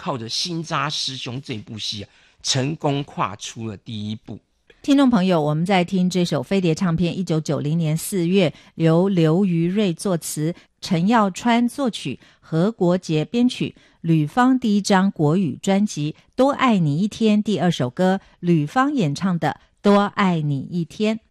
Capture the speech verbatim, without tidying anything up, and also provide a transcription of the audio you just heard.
靠着新扎师兄这部戏啊，成功跨出了第一步。 听众朋友，我们在听这首飞碟唱片一九九零年四月由刘于瑞作词，陈耀川作曲，何国杰编曲，吕方第一张国语专辑《多爱你一天》第二首歌，吕方演唱的《多爱你一天》。